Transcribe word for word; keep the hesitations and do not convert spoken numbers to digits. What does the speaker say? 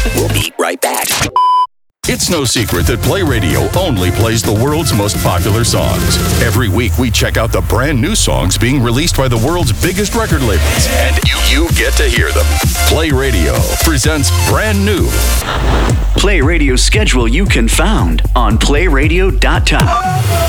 We'll be right back. It's no secret that Play Radio only plays the world's most popular songs. Every week, we check out the brand new songs being released by the world's biggest record labels, and you, you get to hear them. Play Radio presents Brand New. Play Radio schedule you can found on play radio dot com.